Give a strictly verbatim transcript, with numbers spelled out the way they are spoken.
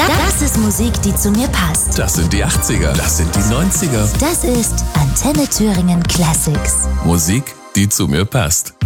Das ist Musik, die zu mir passt. Das sind die achtziger. Das sind die neunziger. Das ist Antenne Thüringen Classics. Musik, die zu mir passt.